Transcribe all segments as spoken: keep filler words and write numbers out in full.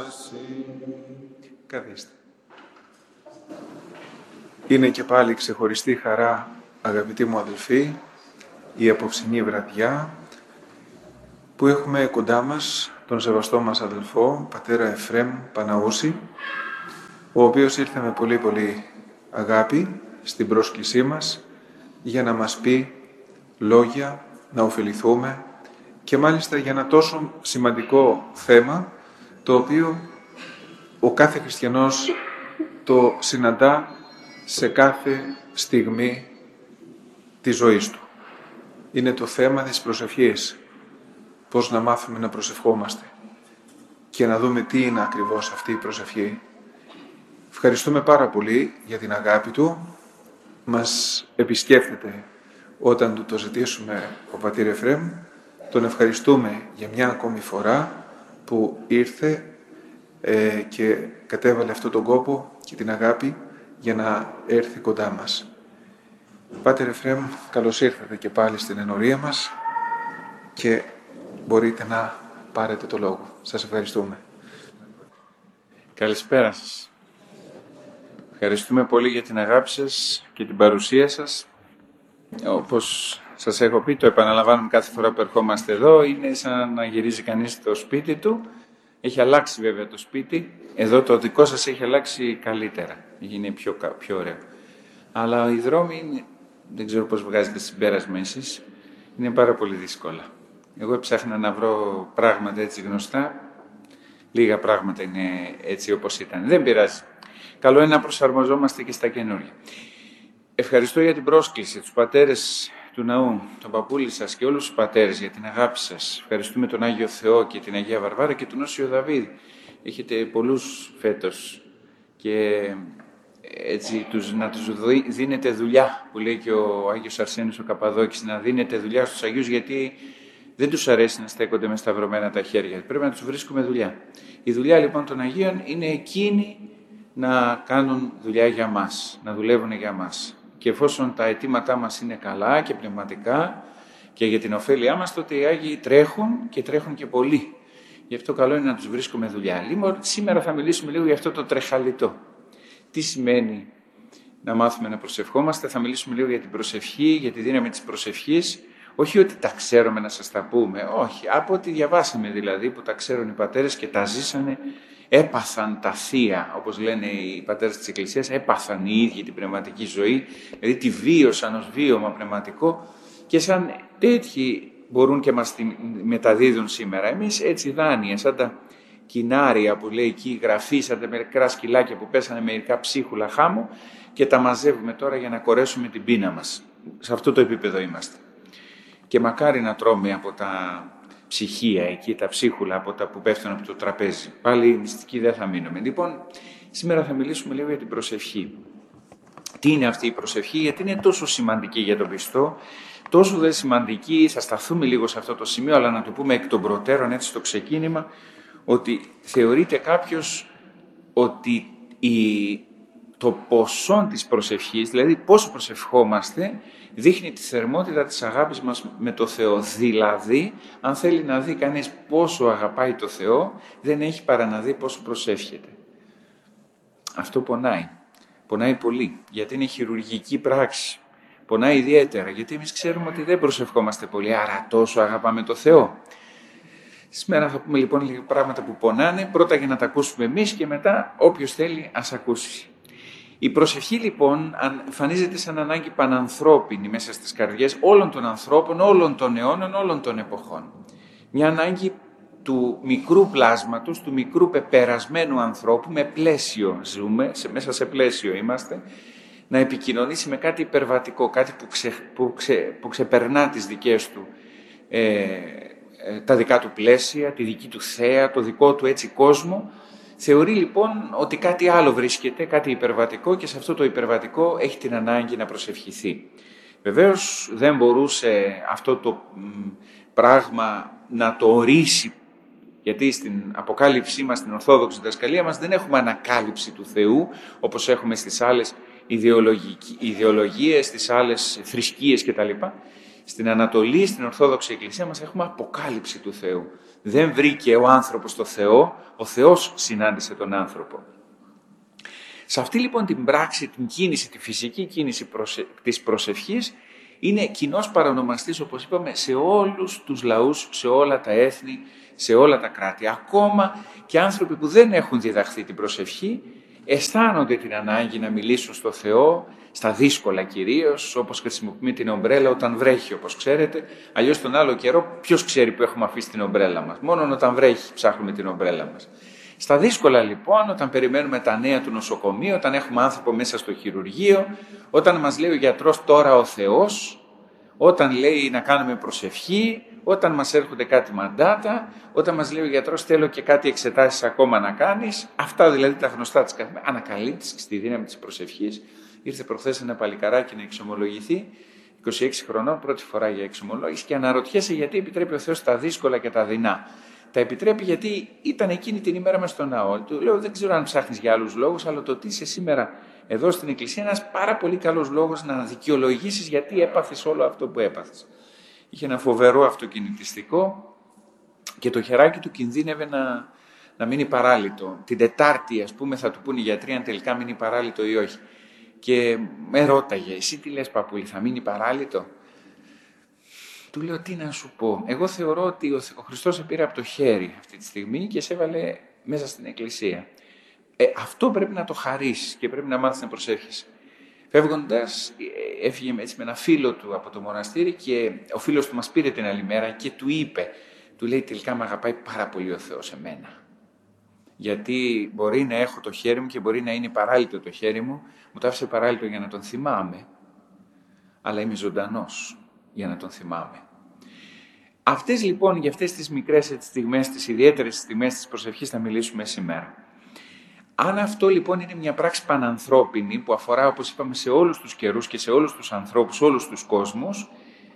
άρση. Καθίστε. Είναι και πάλι ξεχωριστή χαρά, αγαπητοί μου αδελφοί, η απόψινή βραδιά που έχουμε κοντά μας τον σεβαστό μας αδελφό, πατέρα Εφραίμ Παναούση, ο οποίος ήρθε με πολύ πολύ αγάπη στην πρόσκλησή μας για να μας πει λόγια, να ωφεληθούμε και μάλιστα για ένα τόσο σημαντικό θέμα το οποίο ο κάθε χριστιανός το συναντά σε κάθε στιγμή της ζωής του. Είναι το θέμα της προσευχής. Πώς να μάθουμε να προσευχόμαστε και να δούμε τι είναι ακριβώς αυτή η προσευχή. Ευχαριστούμε πάρα πολύ για την αγάπη του. Μας επισκέφτεται όταν του το ζητήσουμε ο πατήρ Εφραίμ. Τον ευχαριστούμε για μια ακόμη φορά που ήρθε ε, και κατέβαλε αυτόν τον κόπο και την αγάπη για να έρθει κοντά μας. Πάτερ Εφραίμ, καλώς ήρθατε και πάλι στην ενορία μας και μπορείτε να πάρετε το λόγο. Σας ευχαριστούμε. Καλησπέρα σας. Ευχαριστούμε πολύ για την αγάπη σας και την παρουσία σας. Όπως σας έχω πει, το επαναλαμβάνουμε κάθε φορά που ερχόμαστε εδώ, είναι σαν να γυρίζει κανείς το σπίτι του. Έχει αλλάξει βέβαια το σπίτι. Εδώ το δικό σας έχει αλλάξει καλύτερα. Είναι πιο, πιο ωραίο. Αλλά οι δρόμοι είναι, δεν ξέρω πώς βγάζετε συμπέρασμα εσείς, είναι πάρα πολύ δύσκολα. Εγώ έψαχνα να βρω πράγματα έτσι γνωστά. Λίγα πράγματα είναι έτσι όπως ήταν. Δεν πειράζει. Καλό είναι να προσαρμοζόμαστε και στα καινούργια. Ευχαριστώ για την πρόσκληση, τους πατέρες του ναού, τον παππούλη σας και όλους τους πατέρες για την αγάπη σας. Ευχαριστούμε τον Άγιο Θεό και την Αγία Βαρβάρα και τον Όσιο Δαβίδ. Έχετε πολλούς φέτος και έτσι τους, να τους δίνετε δουλειά, που λέει και ο Άγιος Αρσένιος ο Καπαδόκης, να δίνετε δουλειά στους Αγίους, γιατί δεν τους αρέσει να στέκονται με σταυρωμένα τα χέρια. Πρέπει να τους βρίσκουμε δουλειά. Η δουλειά λοιπόν των Αγίων είναι εκείνη να κάνουν δουλειά για μας, να δουλεύουν για μας. Και εφόσον τα αιτήματά μας είναι καλά και πνευματικά και για την ωφέλειά μας, τότε οι Άγιοι τρέχουν και τρέχουν και πολύ. Γι' αυτό καλό είναι να τους βρίσκουμε δουλειά. Λοιπόν, σήμερα θα μιλήσουμε λίγο για αυτό το τρεχαλιτό. Τι σημαίνει να μάθουμε να προσευχόμαστε, θα μιλήσουμε λίγο για την προσευχή, για τη δύναμη της προσευχής. Όχι ότι τα ξέρουμε να σας τα πούμε, όχι. Από ό,τι διαβάσαμε δηλαδή, που τα ξέρουν οι πατέρες και τα ζήσανε, έπαθαν τα θεία, όπως λένε οι πατέρες της Εκκλησίας, έπαθαν οι ίδιοι την πνευματική ζωή, δηλαδή τη βίωσαν ως βίωμα πνευματικό και σαν τέτοιοι μπορούν και μας τη μεταδίδουν σήμερα. Εμείς έτσι δάνεια, σαν τα κοινάρια που λέει εκεί η γραφή, σαν τα μερικά σκυλάκια που πέσανε μερικά ψίχουλα χάμου και τα μαζεύουμε τώρα για να κορέσουμε την πείνα μας. Σε αυτό το επίπεδο είμαστε. Και μακάρι να τρώμε από τα ψυχία εκεί, τα ψίχουλα από τα που πέφτουν από το τραπέζι. Πάλι μυστικοί δεν θα μείνουμε. Λοιπόν, σήμερα θα μιλήσουμε λίγο για την προσευχή. Τι είναι αυτή η προσευχή, γιατί είναι τόσο σημαντική για τον πιστό, τόσο δεν σημαντική, θα σταθούμε λίγο σε αυτό το σημείο, αλλά να το πούμε εκ των προτέρων έτσι στο ξεκίνημα, ότι θεωρείται κάποιος ότι η, το ποσό της προσευχής, δηλαδή πόσο προσευχόμαστε, δείχνει τη θερμότητα της αγάπης μας με το Θεό. Δηλαδή, αν θέλει να δει κανείς πόσο αγαπάει το Θεό, δεν έχει παρά να δει πόσο προσεύχεται. Αυτό πονάει. Πονάει πολύ, γιατί είναι χειρουργική πράξη. Πονάει ιδιαίτερα, γιατί εμείς ξέρουμε ότι δεν προσευχόμαστε πολύ, άρα τόσο αγαπάμε το Θεό. Σήμερα θα πούμε λοιπόν λίγα πράγματα που πονάνε, πρώτα για να τα ακούσουμε εμείς και μετά όποιος θέλει ας ακούσει. Η προσευχή λοιπόν εμφανίζεται σαν ανάγκη πανανθρώπινη μέσα στις καρδιές όλων των ανθρώπων, όλων των αιώνων, όλων των εποχών. Μια ανάγκη του μικρού πλάσματος, του μικρού πεπερασμένου ανθρώπου, με πλαίσιο ζούμε, σε, μέσα σε πλαίσιο είμαστε, να επικοινωνήσει με κάτι υπερβατικό, κάτι που, ξε, που, ξε, που ξεπερνά τις δικές του, ε, ε, τα δικά του πλαίσια, τη δική του θέα, το δικό του έτσι κόσμο. Θεωρεί λοιπόν ότι κάτι άλλο βρίσκεται, κάτι υπερβατικό και σε αυτό το υπερβατικό έχει την ανάγκη να προσευχηθεί. Βεβαίως δεν μπορούσε αυτό το πράγμα να το ορίσει, γιατί στην αποκάλυψή μας, στην Ορθόδοξη διδασκαλία μας δεν έχουμε ανακάλυψη του Θεού όπως έχουμε στις άλλες ιδεολογίες, στις άλλες θρησκείες κτλ. Στην Ανατολή, στην Ορθόδοξη Εκκλησία μας έχουμε αποκάλυψη του Θεού. Δεν βρήκε ο άνθρωπος το Θεό, ο Θεός συνάντησε τον άνθρωπο. Σε αυτή λοιπόν την πράξη, την κίνηση, τη φυσική κίνηση προσε... της προσευχής, είναι κοινός παρονομαστής, όπως είπαμε, σε όλους τους λαούς, σε όλα τα έθνη, σε όλα τα κράτη. Ακόμα και άνθρωποι που δεν έχουν διδαχθεί την προσευχή, αισθάνονται την ανάγκη να μιλήσουν στο Θεό, στα δύσκολα κυρίως, όπως χρησιμοποιούμε την ομπρέλα όταν βρέχει, όπως ξέρετε. Αλλιώς τον άλλο καιρό, ποιος ξέρει που έχουμε αφήσει την ομπρέλα μας. Μόνο όταν βρέχει ψάχνουμε την ομπρέλα μας. Στα δύσκολα λοιπόν, όταν περιμένουμε τα νέα του νοσοκομείου, όταν έχουμε άνθρωπο μέσα στο χειρουργείο, όταν μας λέει ο γιατρός τώρα ο Θεός, όταν λέει να κάνουμε προσευχή, όταν μας έρχονται κάτι μαντάτα, όταν μας λέει ο γιατρός θέλω και κάτι εξετάσεις ακόμα να κάνεις, αυτά δηλαδή τα γνωστά της καθημερινής, ανακαλύπτεις στη δύναμη της προσευχής. Ήρθε προχθές ένα παλικαράκι να εξομολογηθεί, είκοσι έξι χρονών, πρώτη φορά για εξομολόγηση, και αναρωτιέσαι γιατί επιτρέπει ο Θεός τα δύσκολα και τα δεινά. Τα επιτρέπει γιατί ήταν εκείνη την ημέρα μες στο ναό. Του λέω: δεν ξέρω αν ψάχνεις για άλλους λόγους, αλλά το ότι είσαι σήμερα εδώ στην Εκκλησία είναι ένας πάρα πολύ καλός λόγος να δικαιολογήσεις γιατί έπαθες όλο αυτό που έπαθες. Είχε ένα φοβερό αυτοκινητιστικό και το χεράκι του κινδύνευε να, να μείνει παράλυτο. Την Τετάρτη, ας πούμε, θα του πούνε οι γιατροί αν τελικά μείνει παράλυτο ή όχι. Και με ρώταγε: εσύ τι λες, παππούλη, θα μείνει παράλυτο? Του λέω: τι να σου πω. Εγώ θεωρώ ότι ο Χριστός σε πήρε από το χέρι αυτή τη στιγμή και σε έβαλε μέσα στην Εκκλησία. Ε, αυτό πρέπει να το χαρίσεις και πρέπει να μάθεις να προσεύχεσαι. Φεύγοντας, έφυγε έτσι με ένα φίλο του από το μοναστήρι και ο φίλος του μας πήρε την άλλη μέρα και του είπε, του λέει: τελικά με αγαπάει πάρα πολύ ο Θεός εμένα. Γιατί μπορεί να έχω το χέρι μου και μπορεί να είναι παράλυτο το χέρι μου, μου το άφησε παράλυτο για να τον θυμάμαι, αλλά είμαι ζωντανός για να τον θυμάμαι. Αυτές λοιπόν, για αυτές τις μικρές στιγμές, τις ιδιαίτερες στιγμές της προσευχής θα μιλήσουμε σήμερα. Αν αυτό λοιπόν είναι μια πράξη πανανθρώπινη που αφορά, όπως είπαμε, σε όλους τους καιρούς και σε όλους τους ανθρώπους, σε όλους τους κόσμους,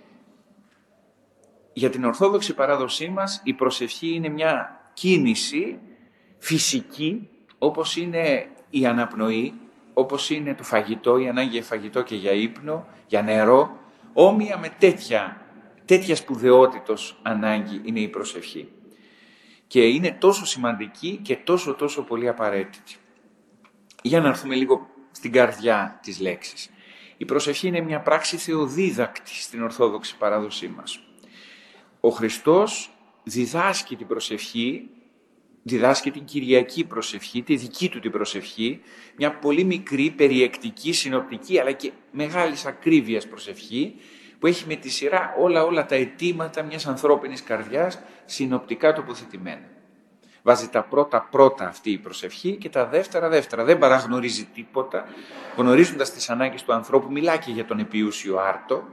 για την Ορθόδοξη παράδοσή μας η προσευχή είναι μια κίνηση φυσική, όπως είναι η αναπνοή, όπως είναι το φαγητό, η ανάγκη για φαγητό και για ύπνο, για νερό, όμοια με τέτοια, τέτοια σπουδαιότητος ανάγκη είναι η προσευχή. Και είναι τόσο σημαντική και τόσο τόσο πολύ απαραίτητη. Για να έρθουμε λίγο στην καρδιά της λέξης. Η προσευχή είναι μια πράξη θεοδίδακτη στην Ορθόδοξη παράδοσή μας. Ο Χριστός διδάσκει την προσευχή, διδάσκει την Κυριακή προσευχή, τη δική του την προσευχή, μια πολύ μικρή, περιεκτική, συνοπτική, αλλά και μεγάλης ακρίβειας προσευχή, που έχει με τη σειρά όλα όλα τα αιτήματα μιας ανθρώπινης καρδιάς συνοπτικά τοποθετημένα. Βάζει τα πρώτα πρώτα αυτή η προσευχή και τα δεύτερα δεύτερα. Δεν παραγνωρίζει τίποτα, γνωρίζοντας τις ανάγκες του ανθρώπου, μιλά και για τον επιούσιο άρτο.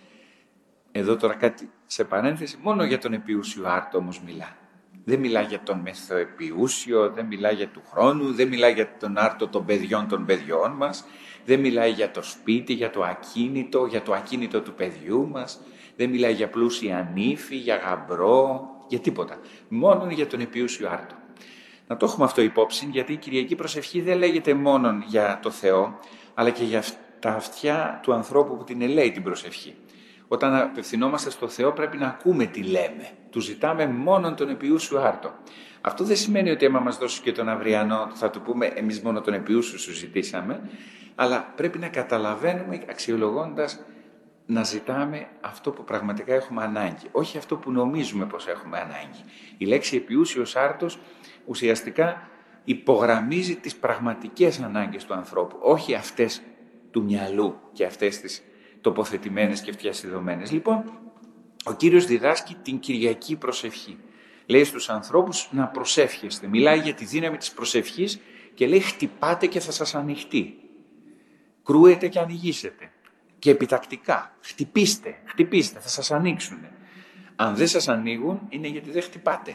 Εδώ τώρα κάτι σε παρένθεση, μόνο για τον επιούσιο άρτο όμως μιλά. Δεν μιλά για τον μεθοεπιούσιο, δεν μιλά για του χρόνου, δεν μιλά για τον άρτο των παιδιών των παιδιών μας, δεν μιλάει για το σπίτι, για το ακίνητο, για το ακίνητο του παιδιού μας, δεν μιλάει για πλούσια νύφη, για γαμπρό, για τίποτα. Μόνο για τον επιούσιο άρτο. Να το έχουμε αυτό υπόψη, γιατί η Κυριακή προσευχή δεν λέγεται μόνο για το Θεό, αλλά και για τα αυτιά του ανθρώπου που την ελέει την προσευχή. Όταν απευθυνόμαστε στο Θεό πρέπει να ακούμε τι λέμε. Του ζητάμε μόνο τον επιούσιο άρτο. Αυτό δεν σημαίνει ότι άμα μας δώσει και τον αυριανό θα του πούμε εμείς μόνο τον επιούσιο σου ζητήσαμε, αλλά πρέπει να καταλαβαίνουμε αξιολογώντας να ζητάμε αυτό που πραγματικά έχουμε ανάγκη, όχι αυτό που νομίζουμε πως έχουμε ανάγκη. Η λέξη επιούσιος άρτος ουσιαστικά υπογραμμίζει τις πραγματικές ανάγκες του ανθρώπου, όχι αυτές του μυαλού και αυτές τις τοποθετημένες και φτιασιδωμένες. Λοιπόν, ο Κύριος διδάσκει την Κυριακή προσευχή. Λέει στους ανθρώπους να προσεύχεστε. Μιλάει για τη δύναμη της προσευχής και λέει χτυπάτε και θα σας ανοιχτεί. Κρούετε και ανοιγήσετε. Και επιτακτικά. Χτυπήστε, χτυπήστε, θα σας ανοίξουν. Αν δεν σας ανοίγουν είναι γιατί δεν χτυπάτε.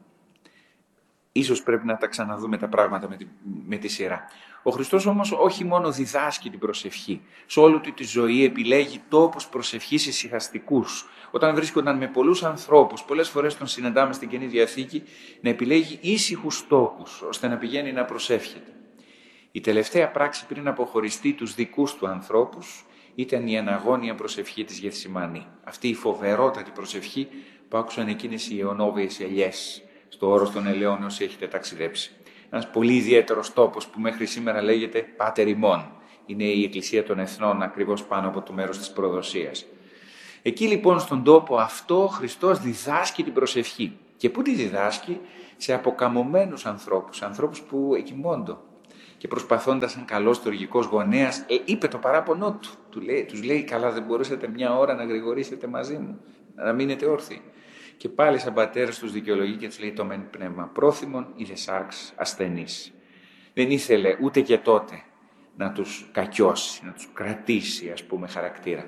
Ίσως πρέπει να τα ξαναδούμε τα πράγματα με τη, με τη σειρά. Ο Χριστός όμως όχι μόνο διδάσκει την προσευχή. Σε όλη του τη ζωή επιλέγει τόπους προσευχής ησυχαστικούς. Όταν βρίσκονταν με πολλούς ανθρώπους, πολλές φορές τον συναντάμε στην Καινή Διαθήκη, να επιλέγει ήσυχους τόπους, ώστε να πηγαίνει να προσεύχεται. Η τελευταία πράξη πριν αποχωριστεί τους δικούς του ανθρώπους ήταν η αναγώνια προσευχή της Γεθσιμανή. Αυτή η φοβερότατη προσευχή που άκουσαν εκείνες οι αιωνόβιες ελιές στο όρος των ελαιών όσοι έχετε ταξιδέψει. Ένας πολύ ιδιαίτερος τόπος που μέχρι σήμερα λέγεται Πάτερ ημών. Είναι η Εκκλησία των Εθνών ακριβώς πάνω από το μέρος της προδοσίας. Εκεί λοιπόν στον τόπο αυτό ο Χριστός διδάσκει την προσευχή. Και πού τη διδάσκει? Σε αποκαμωμένους ανθρώπους, ανθρώπους που εκοιμώνται. Και προσπαθώντας σαν καλός στοργικός γονέας, ε, είπε το παράπονό του. του λέει, τους λέει, καλά δεν μπορούσατε μια ώρα να γρηγορήσετε μαζί μου, να μείνετε όρθιοι. Και πάλι σαν πατέρας τους δικαιολογεί και τους λέει το μεν πνεύμα πρόθυμον είδε σάρξ ασθενής. Δεν ήθελε ούτε και τότε να τους κακιώσει, να τους κρατήσει ας πούμε χαρακτήρα.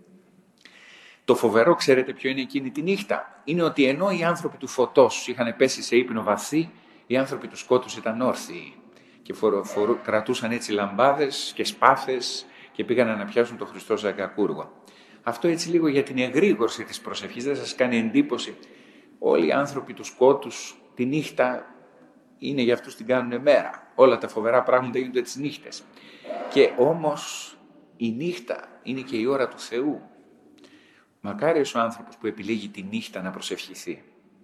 Το φοβερό ξέρετε ποιο είναι εκείνη τη νύχτα? Είναι ότι ενώ οι άνθρωποι του φωτός είχαν πέσει σε ύπνο βαθύ, οι άνθρωποι του σκότους ήταν όρθιοι και φορο, φορο, κρατούσαν έτσι λαμπάδες και σπάθες και πήγαν να πιάσουν τον Χριστό Ζαγκακούργο. Αυτό έτσι λίγο για την εγρήγορση της προσευχής. Δεν σας κάνει εντύπωση? Όλοι οι άνθρωποι του σκότους τη νύχτα είναι για αυτούς την κάνουν μέρα. Όλα τα φοβερά πράγματα γίνονται τις νύχτες. Και όμως η νύχτα είναι και η ώρα του Θεού. Μακάριος ο άνθρωπος που επιλέγει τη νύχτα να προσευχηθεί.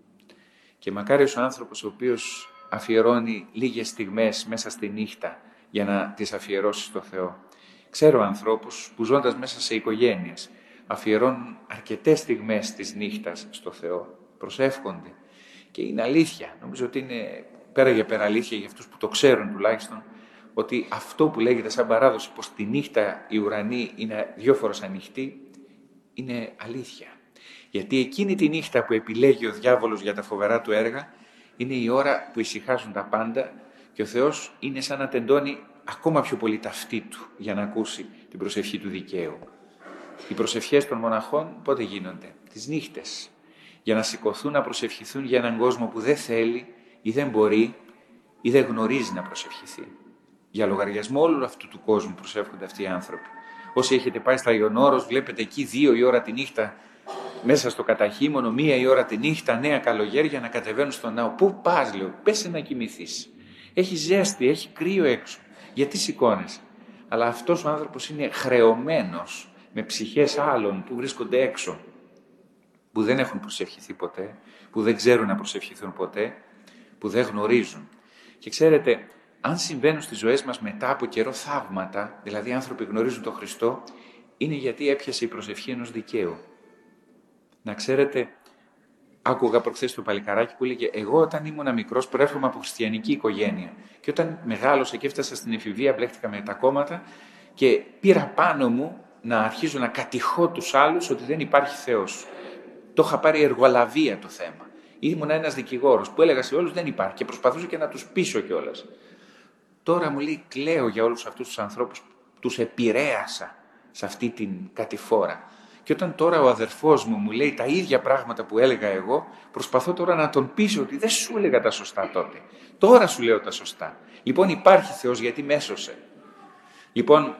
Και μακάριος ο άνθρωπος ο οποίος αφιερώνει λίγες στιγμές μέσα στη νύχτα για να τις αφιερώσει στο Θεό. Ξέρω ανθρώπους που ζώντας μέσα σε οικογένειες αφιερώνουν αρκετές στιγμές της νύχτας στο Θεό. Προσεύχονται. Και είναι αλήθεια. Νομίζω ότι είναι πέρα για πέρα αλήθεια για αυτούς που το ξέρουν τουλάχιστον, ότι αυτό που λέγεται σαν παράδοση πως τη νύχτα η ουρανή είναι δυο φορές ανοιχτή, είναι αλήθεια. Γιατί εκείνη τη νύχτα που επιλέγει ο διάβολος για τα φοβερά του έργα, είναι η ώρα που ησυχάζουν τα πάντα και ο Θεός είναι σαν να τεντώνει ακόμα πιο πολύ τα αυτή του για να ακούσει την προσευχή του δικαίου. Οι προσευχές των μοναχών πότε γίνονται? Τις νύχτες. Για να σηκωθούν να προσευχηθούν για έναν κόσμο που δεν θέλει ή δεν μπορεί ή δεν γνωρίζει να προσευχηθεί. Για λογαριασμό όλου αυτού του κόσμου προσεύχονται αυτοί οι άνθρωποι. Όσοι έχετε πάει στα Ιωνόρος, βλέπετε εκεί δύο η ώρα τη νύχτα μέσα στο καταχύμωνο, μία η ώρα τη νύχτα, νέα καλογέρια να κατεβαίνουν στον ναό. Πού πας, λέω, πέσε να κοιμηθείς. Έχει ζέστη, έχει κρύο έξω. Γιατί σηκώνεσαι? Αλλά αυτός ο άνθρωπος είναι χρεωμένος με ψυχές άλλων που βρίσκονται έξω, που δεν έχουν προσευχηθεί ποτέ, που δεν ξέρουν να προσευχηθούν ποτέ, που δεν γνωρίζουν. Και ξέρετε, αν συμβαίνουν στις ζωές μας μετά από καιρό θαύματα, δηλαδή οι άνθρωποι γνωρίζουν τον Χριστό, είναι γιατί έπιασε η προσευχή ενός δικαίου. Να ξέρετε, άκουγα προχθές το παλικαράκι που έλεγε «Εγώ όταν ήμουν μικρός προέρχομαι από χριστιανική οικογένεια και όταν μεγάλωσα και έφτασα στην εφηβεία μπλέχτηκα με τα κόμματα και πήρα πάνω μου να αρχίζω να κατηχώ τους άλλους ότι δεν υπάρχει Θεός». Το είχα πάρει εργολαβία το θέμα. Ήμουν ένας δικηγόρος που έλεγα σε όλους δεν υπάρχει και προσπαθούσα και να τους πείσω κιόλας. Τώρα μου λέει κλαίω για όλους αυτούς τους ανθρώπους που τους επηρέασα σε αυτή την κατηφόρα. Και όταν τώρα ο αδερφός μου μου λέει τα ίδια πράγματα που έλεγα εγώ, προσπαθώ τώρα να τον πείσω ότι δεν σου έλεγα τα σωστά τότε. Τώρα σου λέω τα σωστά. Λοιπόν υπάρχει Θεός γιατί με έσωσε. Λοιπόν,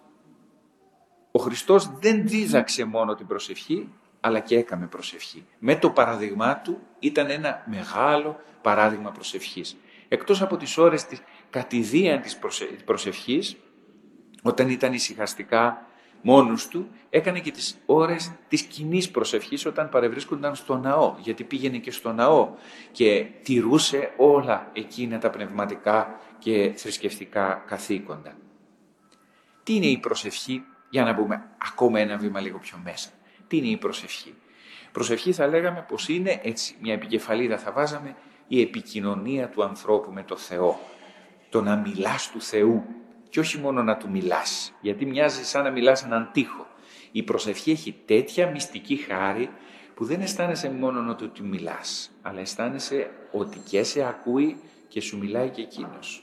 ο Χριστός δεν δίδαξε μόνο την προσευχή, αλλά και έκαμε προσευχή. Με το παράδειγμά του ήταν ένα μεγάλο παράδειγμα προσευχής. Εκτός από τις ώρες της κατηδίαν της προσευχής, όταν ήταν ησυχαστικά μόνος του, έκανε και τις ώρες της κοινής προσευχής όταν παρευρίσκονταν στο ναό, γιατί πήγαινε και στο ναό και τηρούσε όλα εκείνα τα πνευματικά και θρησκευτικά καθήκοντα. Τι είναι η προσευχή? Για να μπούμε ακόμα ένα βήμα λίγο πιο μέσα. Τι είναι η προσευχή? Προσευχή θα λέγαμε πως είναι, έτσι μια επικεφαλίδα θα βάζαμε, η επικοινωνία του ανθρώπου με το Θεό. Το να μιλάς του Θεού και όχι μόνο να του μιλάς, γιατί μοιάζει σαν να μιλάς έναν τοίχο. Η προσευχή έχει τέτοια μυστική χάρη που δεν αισθάνεσαι μόνο ότι του μιλάς, αλλά αισθάνεσαι ότι και σε ακούει και σου μιλάει και εκείνος.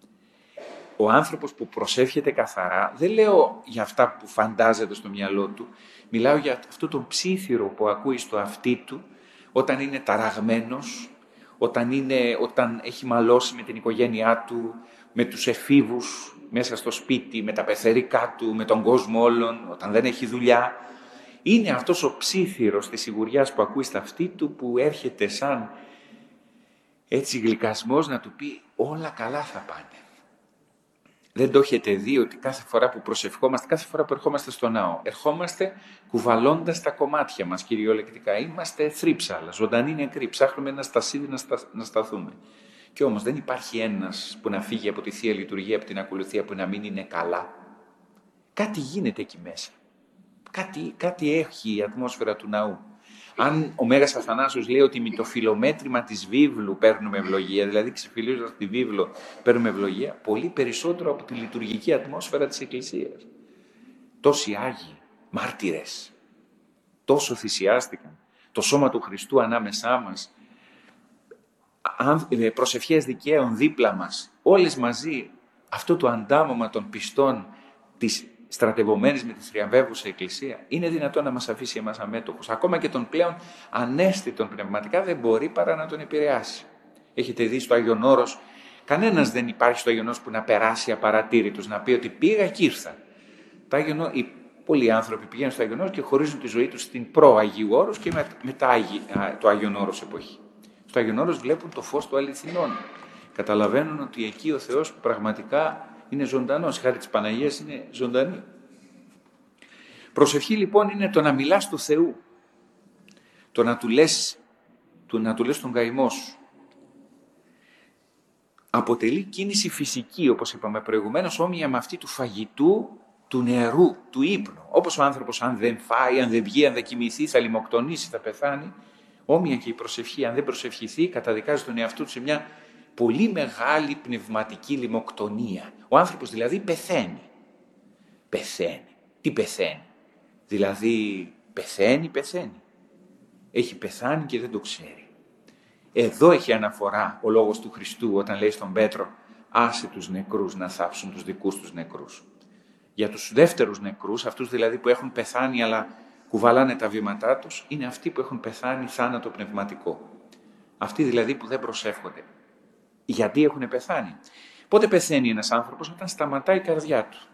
Ο άνθρωπος που προσεύχεται καθαρά, δεν λέω για αυτά που φαντάζεται στο μυαλό του, μιλάω για αυτό τον ψίθυρο που ακούει στο αυτί του όταν είναι ταραγμένος, όταν, είναι, όταν έχει μαλώσει με την οικογένειά του, με τους εφήβους μέσα στο σπίτι, με τα πεθερικά του, με τον κόσμο όλων, όταν δεν έχει δουλειά. Είναι αυτός ο ψίθυρος της σιγουριάς που ακούει στα αυτί του που έρχεται σαν έτσι γλυκασμός να του πει όλα καλά θα πάνε. Δεν το έχετε δει ότι κάθε φορά που προσευχόμαστε, κάθε φορά που ερχόμαστε στο ναό, ερχόμαστε κουβαλώντας τα κομμάτια μας κυριολεκτικά. Είμαστε θρύψαλα, ζωντανοί νεκροί, ψάχνουμε ένα στασίδι να, στα, να σταθούμε. Και όμως δεν υπάρχει ένας που να φύγει από τη Θεία Λειτουργία, από την ακολουθία, που να μην είναι καλά. Κάτι γίνεται εκεί μέσα. Κάτι, κάτι έχει η ατμόσφαιρα του ναού. Αν ο Μέγας Αθανάσιος λέει ότι με το φιλομέτρημα της βίβλου παίρνουμε ευλογία, δηλαδή ξεφυλίζοντας τη βίβλο παίρνουμε ευλογία, πολύ περισσότερο από τη λειτουργική ατμόσφαιρα της Εκκλησίας. Τόσοι Άγιοι, μάρτυρες, τόσο θυσιάστηκαν, το σώμα του Χριστού ανάμεσά μας, προσευχές δικαίων δίπλα μας, όλες μαζί, αυτό το αντάμωμα των πιστών της στρατευωμένης με τη θριαμβεύουσα Εκκλησία, είναι δυνατόν να μας αφήσει εμάς αμέτωχους. Ακόμα και τον πλέον ανέστητον πνευματικά δεν μπορεί παρά να τον επηρεάσει. Έχετε δει στο Άγιον Όρος, κανένας δεν υπάρχει στο Άγιον Όρος που να περάσει απαρατήρητος, να πει ότι πήγα και ήρθα. Το Άγιον Όρος, οι πολλοί άνθρωποι πηγαίνουν στο Άγιον Όρος και χωρίζουν τη ζωή τους στην προ-Αγίου Όρους και μετά το Άγιον Όρος εποχή. Στο Άγιον Όρος βλέπουν το φως του αληθινών. Καταλαβαίνουν ότι εκεί ο Θεός πραγματικά είναι ζωντανός, χάρη της Παναγίας είναι ζωντανή. Προσευχή λοιπόν είναι το να μιλάς του Θεού, το να του λες, το να του λες τον καημό σου. Αποτελεί κίνηση φυσική, όπως είπαμε προηγουμένως, όμοια με αυτή του φαγητού, του νερού, του ύπνου. Όπως ο άνθρωπος αν δεν φάει, αν δεν βγει, αν δεν κοιμηθεί, θα λιμοκτονήσει, θα πεθάνει. Όμοια και η προσευχή, αν δεν προσευχηθεί, καταδικάζει τον εαυτό του σε μια πολύ μεγάλη πνευματική λιμοκτονία. Ο άνθρωπος δηλαδή πεθαίνει. Πεθαίνει. Τι πεθαίνει? Δηλαδή πεθαίνει, πεθαίνει. Έχει πεθάνει και δεν το ξέρει. Εδώ έχει αναφορά ο λόγος του Χριστού όταν λέει στον Πέτρο «Άσε τους νεκρούς να θάψουν τους δικούς τους νεκρούς». Για τους δεύτερους νεκρούς, αυτούς δηλαδή που έχουν πεθάνει αλλά κουβαλάνε τα βήματά τους, είναι αυτοί που έχουν πεθάνει θάνατο πνευματικό. Αυτοί δηλαδή που δεν προσεύχονται. Γιατί έχουν πεθάνει? Πότε πεθαίνει ένας άνθρωπος? Όταν σταματάει η καρδιά του.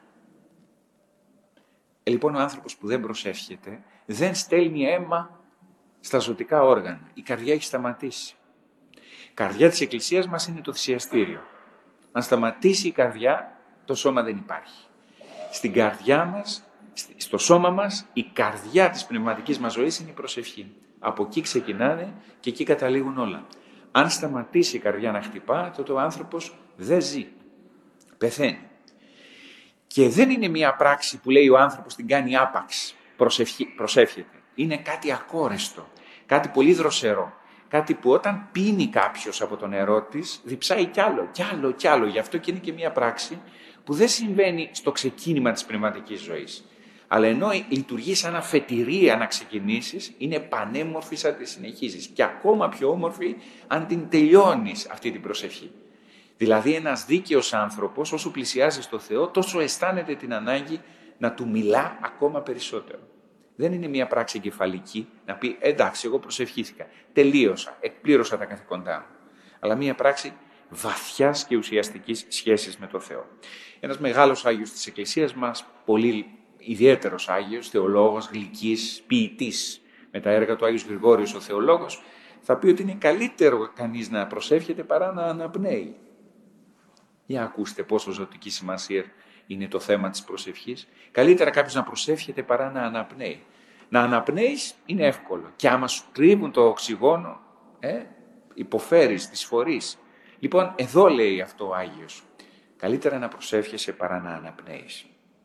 Ε, λοιπόν, ο άνθρωπος που δεν προσεύχεται δεν στέλνει αίμα στα ζωτικά όργανα. Η καρδιά έχει σταματήσει. Η καρδιά της Εκκλησίας μας είναι το θυσιαστήριο. Αν σταματήσει η καρδιά, το σώμα δεν υπάρχει. Στην καρδιά μας, στο σώμα μας, η καρδιά της πνευματικής μας ζωής είναι η προσευχή. Από εκεί ξεκινάνε και εκεί καταλήγουν όλα. Αν σταματήσει η καρδιά να χτυπά, τότε ο άνθρωπος δεν ζει. Πεθαίνει. Και δεν είναι μια πράξη που λέει ο άνθρωπος την κάνει άπαξ, προσευχή, προσεύχεται. Είναι κάτι ακόρεστο, κάτι πολύ δροσερό. Κάτι που όταν πίνει κάποιος από το νερό της, διψάει κι άλλο, κι άλλο, κι άλλο. Γι' αυτό και είναι και μια πράξη που δεν συμβαίνει στο ξεκίνημα της πνευματικής ζωής. Αλλά ενώ λειτουργεί σαν αφετηρία να ξεκινήσεις, είναι πανέμορφη σαν τη συνεχίζεις. Και ακόμα πιο όμορφη αν την τελειώνεις αυτή την προσευχή. Δηλαδή ένας δίκαιος άνθρωπος, όσο πλησιάζει στο Θεό, τόσο αισθάνεται την ανάγκη να του μιλά ακόμα περισσότερο. Δεν είναι μια πράξη εγκεφαλική να πει εντάξει, εγώ προσευχήθηκα, τελείωσα, εκπλήρωσα τα καθηκοντά μου. Αλλά μια πράξη βαθιάς και ουσιαστικής σχέσης με το Θεό. Ένας μεγάλος Άγιος της Εκκλησίας μας, πολύ ιδιαίτερος Άγιος, θεολόγος, γλυκής, ποιητής, με τα έργα του Άγιος Γρηγόριος ο θεολόγος, θα πει ότι είναι καλύτερο κανείς να προσεύχεται παρά να αναπνέει. Για ακούστε πόσο ζωτική σημασία είναι το θέμα της προσευχής. Καλύτερα κάποιος να προσεύχεται παρά να αναπνέει. Να αναπνέεις είναι εύκολο. Και άμα σου κρύβουν το οξυγόνο, ε, υποφέρεις, τις φορείς. Λοιπόν, εδώ λέει αυτό ο Άγιος. Καλύτερα να προσεύχεσαι παρά να αναπνέεις.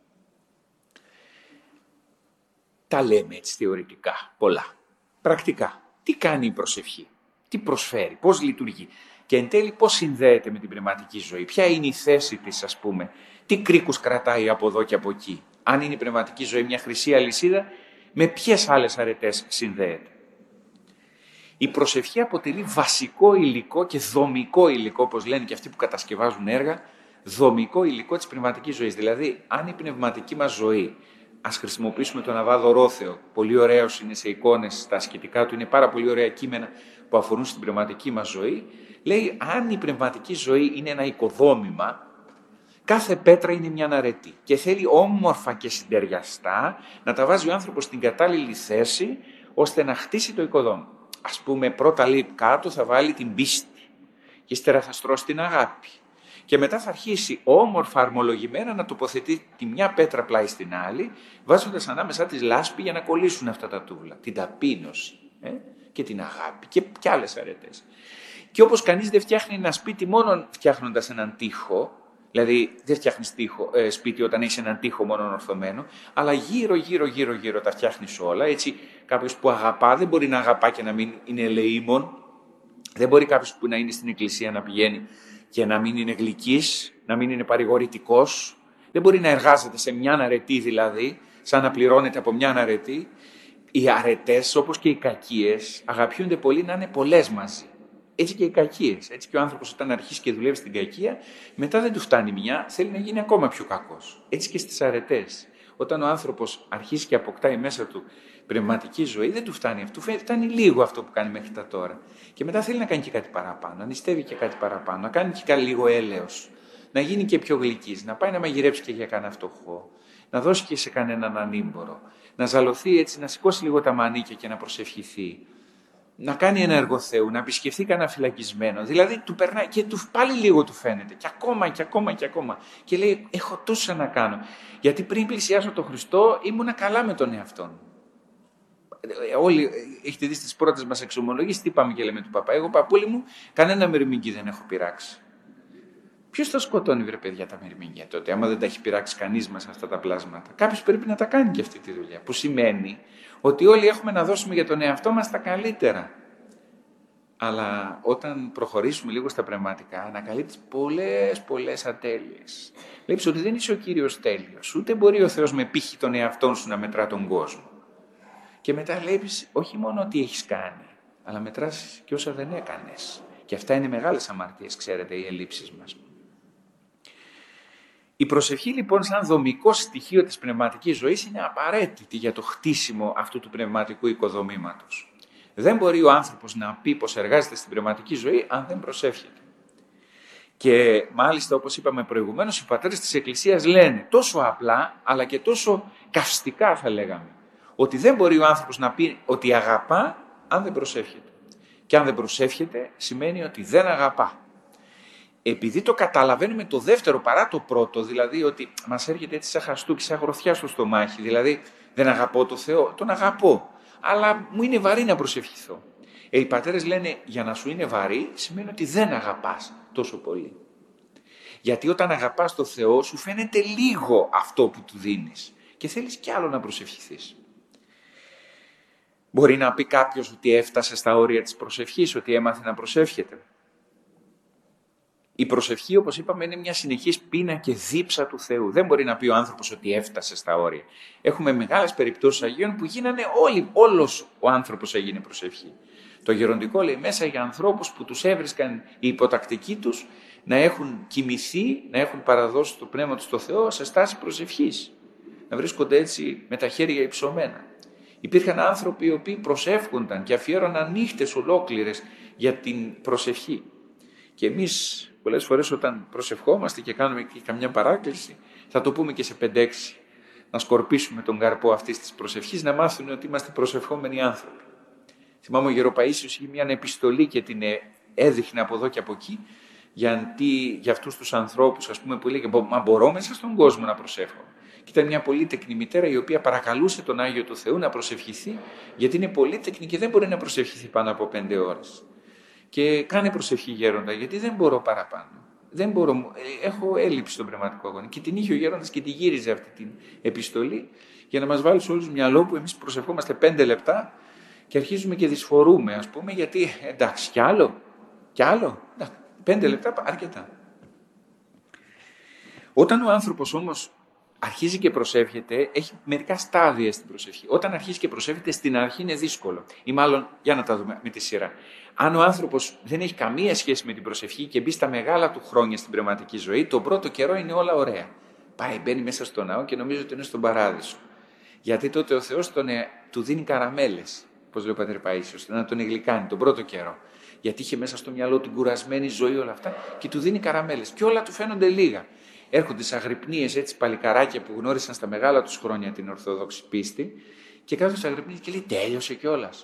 Τα λέμε έτσι θεωρητικά, πολλά. Πρακτικά, τι κάνει η προσευχή, τι προσφέρει, πώς λειτουργεί και εν τέλει πώς συνδέεται με την πνευματική ζωή, ποια είναι η θέση της, ας πούμε, τι κρίκους κρατάει από εδώ και από εκεί. Αν είναι η πνευματική ζωή μια χρυσή αλυσίδα, με ποιες άλλες αρετές συνδέεται. Η προσευχή αποτελεί βασικό υλικό και δομικό υλικό, όπως λένε και αυτοί που κατασκευάζουν έργα, δομικό υλικό της πνευματικής ζωής. Δηλαδή, αν η πνευματική μας ζωή, ας χρησιμοποιήσουμε τον Αββά Ρόθεο, πολύ ωραίος είναι σε εικόνες, στα ασκητικά του είναι πάρα πολύ ωραία κείμενα που αφορούν στην πνευματική μας ζωή, λέει αν η πνευματική ζωή είναι ένα οικοδόμημα, κάθε πέτρα είναι μια αρετή και θέλει όμορφα και συντεριαστά να τα βάζει ο άνθρωπος στην κατάλληλη θέση ώστε να χτίσει το οικοδόμημα. Ας πούμε πρώτα λέει κάτω θα βάλει την πίστη και ύστερα θα στρώσει την αγάπη Και μετά θα αρχίσει όμορφα, αρμολογημένα να τοποθετεί τη μια πέτρα πλάι στην άλλη, βάζοντας ανάμεσά της λάσπη για να κολλήσουν αυτά τα τούβλα. Την ταπείνωση ε? και την αγάπη και, και άλλες αρετές. Και όπως κανείς δεν φτιάχνει ένα σπίτι μόνο φτιάχνοντας έναν τοίχο, δηλαδή δεν φτιάχνεις τοίχο, ε, σπίτι όταν έχεις έναν τοίχο μόνο ορθωμένο, αλλά γύρω γύρω γύρω γύρω τα φτιάχνεις όλα. Έτσι κάποιος που αγαπά δεν μπορεί να αγαπά και να μην είναι ελεήμων. Δεν μπορεί κάποιος που να είναι στην εκκλησία να πηγαίνει και να μην είναι γλυκής, να μην είναι παρηγορητικός. Δεν μπορεί να εργάζεται σε μια αρετή δηλαδή, σαν να πληρώνεται από μια αρετή. Οι αρετές όπως και οι κακίες αγαπιούνται πολύ να είναι πολλές μαζί. Έτσι και οι κακίες. Έτσι και ο άνθρωπος όταν αρχίσει και δουλεύει στην κακία, μετά δεν του φτάνει μια, θέλει να γίνει ακόμα πιο κακός. Έτσι και στις αρετές. Όταν ο άνθρωπος αρχίσει και αποκτάει μέσα του πνευματική ζωή, δεν του φτάνει αυτό. Φτάνει λίγο αυτό που κάνει μέχρι τα τώρα. Και μετά θέλει να κάνει και κάτι παραπάνω, να νηστεύει και κάτι παραπάνω, να κάνει και κάτι λίγο έλεος, να γίνει και πιο γλυκής, να πάει να μαγειρέψει και για κανένα φτωχό, να δώσει και σε κανέναν ανήμπορο, να ζαλωθεί έτσι, να σηκώσει λίγο τα μανίκια και να προσευχηθεί. Να κάνει ένα έργο Θεού, να επισκεφθεί κανένα φυλακισμένο. Δηλαδή του περνάει και του, πάλι λίγο του φαίνεται. Και ακόμα και ακόμα και ακόμα. Και λέει: έχω τόσα να κάνω. Γιατί πριν πλησιάσω τον Χριστό ήμουνα καλά με τον εαυτό μου. Όλοι έχετε δει στις πρώτες μας εξομολογίες τι πάμε και λέμε του παπά. Εγώ, παππούλη μου, κανένα μυρμήγκι δεν έχω πειράξει. Ποιος θα σκοτώνει, βρε παιδιά, τα μυρμήγκια τότε, άμα δεν τα έχει πειράξει κανείς μας αυτά τα πλάσματα. Κάποιος πρέπει να τα κάνει και αυτή τη δουλειά. Που σημαίνει ότι όλοι έχουμε να δώσουμε για τον εαυτό μας τα καλύτερα. Αλλά όταν προχωρήσουμε λίγο στα πνευματικά, ανακαλύπτεις πολλές, πολλές ατέλειες. Βλέπεις ότι δεν είσαι ο Κύριος τέλειος. Ούτε μπορεί ο Θεός με πύχη τον εαυτόν σου να μετρά τον κόσμο. Και μετά βλέπεις όχι μόνο τι έχεις κάνει, αλλά μετράς και όσα δεν έκανες. Και αυτά είναι μεγάλες αμαρτίες, ξέρετε, οι ελλείψεις μας. Η προσευχή λοιπόν σαν δομικό στοιχείο της πνευματικής ζωής είναι απαραίτητη για το χτίσιμο αυτού του πνευματικού οικοδομήματος. Δεν μπορεί ο άνθρωπος να πει πως εργάζεται στην πνευματική ζωή αν δεν προσεύχεται. Και μάλιστα όπως είπαμε προηγουμένως, οι πατέρες της Εκκλησίας λένε τόσο απλά αλλά και τόσο καυστικά θα λέγαμε, ότι δεν μπορεί ο άνθρωπος να πει ότι αγαπά αν δεν προσεύχεται. Και αν δεν προσεύχεται σημαίνει ότι δεν αγαπά. Επειδή το καταλαβαίνουμε το δεύτερο παρά το πρώτο, δηλαδή ότι μας έρχεται έτσι σαν χαστούκι, σαν γροθιά στο στομάχι, δηλαδή δεν αγαπώ το Θεό, τον αγαπώ, αλλά μου είναι βαρύ να προσευχηθώ. Ε, οι πατέρες λένε για να σου είναι βαρύ σημαίνει ότι δεν αγαπάς τόσο πολύ. Γιατί όταν αγαπάς το Θεό σου φαίνεται λίγο αυτό που του δίνεις και θέλεις κι άλλο να προσευχηθείς. Μπορεί να πει κάποιος ότι έφτασε στα όρια της προσευχής, ότι έμαθε να προσεύχεται. Η προσευχή, όπως είπαμε, είναι μια συνεχής πείνα και δίψα του Θεού. Δεν μπορεί να πει ο άνθρωπος ότι έφτασε στα όρια. Έχουμε μεγάλες περιπτώσεις Αγίων που γίνανε όλοι, όλος ο άνθρωπος έγινε προσευχή. Το γεροντικό λέει μέσα για ανθρώπους που τους έβρισκαν οι υποτακτικοί τους να έχουν κοιμηθεί, να έχουν παραδώσει το πνεύμα τους στο Θεό σε στάση προσευχής. Να βρίσκονται έτσι με τα χέρια υψωμένα. Υπήρχαν άνθρωποι οι οποίοι προσεύχονταν και αφιέρωναν νύχτες ολόκληρες για την προσευχή. Και εμείς πολλές φορές όταν προσευχόμαστε και κάνουμε και καμιά παράκληση, θα το πούμε και σε πέντε έξι, να σκορπίσουμε τον καρπό αυτής της προσευχής, να μάθουν ότι είμαστε προσευχόμενοι άνθρωποι. Θυμάμαι ο Γεροπαΐσιος είχε μια επιστολή και την έδειχνε από εδώ και από εκεί, γιατί για αυτούς τους ανθρώπους, ας πούμε, που έλεγε «Μα μπορώ μέσα στον κόσμο να προσεύχω». Και ήταν μια πολύτεκνη μητέρα η οποία παρακαλούσε τον Άγιο του Θεού να προσευχηθεί, γιατί είναι πολύτεκνη και δεν μπορεί να προσευχηθεί πάνω από πέντε ώρες. Και κάνε προσευχή γέροντα, γιατί δεν μπορώ παραπάνω. Δεν μπορώ, έχω έλλειψη στον πνευματικό αγώνα. Και την είχε ο γέροντας και τη γύριζε αυτή την επιστολή για να μας βάλει σε όλους μυαλό που εμείς προσευχόμαστε πέντε λεπτά και αρχίζουμε και δυσφορούμε, ας πούμε, γιατί εντάξει, κι άλλο, κι άλλο, εντάξει, πέντε λεπτά αρκετά. Όταν ο άνθρωπος όμως αρχίζει και προσεύχεται, έχει μερικά στάδια στην προσευχή. Όταν αρχίζει και προσεύχεται, στην αρχή είναι δύσκολο. Ή μάλλον, για να τα δούμε με τη σειρά. Αν ο άνθρωπος δεν έχει καμία σχέση με την προσευχή και μπει στα μεγάλα του χρόνια στην πνευματική ζωή, τον πρώτο καιρό είναι όλα ωραία. Πάει, μπαίνει μέσα στο ναό και νομίζει ότι είναι στον παράδεισο. Γιατί τότε ο Θεός τον, ε, του δίνει καραμέλες, όπως λέει ο πατέρ Παΐσιος, να τον εγλυκάνει τον πρώτο καιρό. Γιατί είχε μέσα στο μυαλό την κουρασμένη ζωή όλα αυτά και του δίνει καραμέλες. Και όλα του φαίνονται λίγα. Έρχονται σε αγρυπνίες έτσι παλικαράκια που γνώρισαν στα μεγάλα τους χρόνια την Ορθόδοξη πίστη και κάθονται σε αγρυπνίες και λέει τέλειωσε κιόλας.